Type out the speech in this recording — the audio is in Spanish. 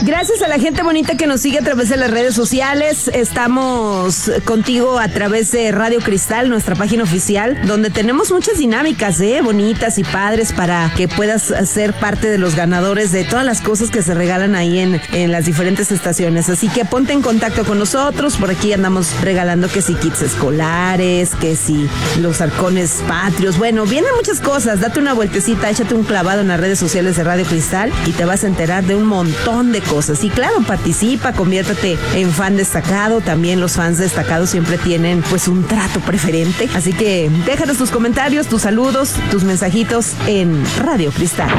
Gracias a la gente bonita que nos sigue a través de las redes sociales. Estamos contigo a través de Radio Cristal, nuestra página oficial, donde tenemos muchas dinámicas, bonitas y padres para que puedas ser parte de los ganadores de todas las cosas que se regalan ahí en las diferentes estaciones. Así que ponte en contacto con nosotros. Por aquí andamos regalando que si kits escolares, que si los halcones patrios. Bueno, vienen muchas cosas. Date una vueltecita, échate un clavado en las redes sociales de Radio Cristal y te vas a enterar de un montón de cosas. Y claro, participa, conviértete en fan destacado. También los fans destacados siempre tienen pues un trato preferente. Así que déjanos tus comentarios, tus saludos, tus mensajitos en Radio Cristal.